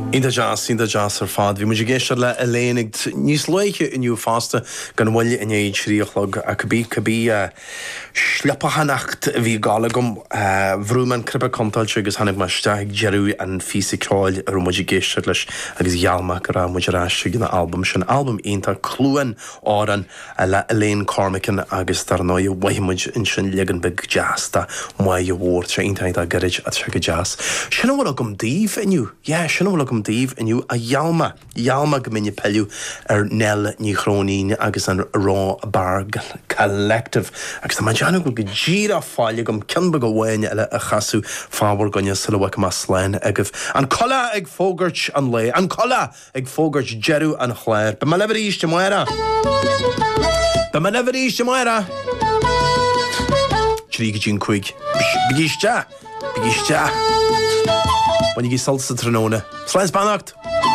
Ínta jazz ar fad. Bhí muidir géiste le a léananig níos leiche inniu fásta gan bhfuil in éiad tríochlog a cabbí sleapachanacht bhí gála gom bhrúman cribbe contáilte agus hanig maisteag jeú an físicáil ar muidir géiste leis agus ghealmach ar muidir ráiste gna album sin album ínta clúan áran le Elaine Cormican agus tar nóid waimiid in sin legan big jazzta mai bhór tre ínta a garid a tre jazz. Sinna bhfuil gom díomh inniu. Sinna bhfuil gom díomh inniu a Yalma go minne pellú ar Nell ní chrónín agus an Raw Bar Collective agus tá manjana go ddíra fáile gom cinba go bhhaine eile a chasú fábhar gonne silhhacha má sláin agah an colla ag fógairt an lé an colla ag fógairt jeú an chléir be má leveríiste muire trí go dín chuig bigíiste Bani gí salsa tróna. Sláins bannacht.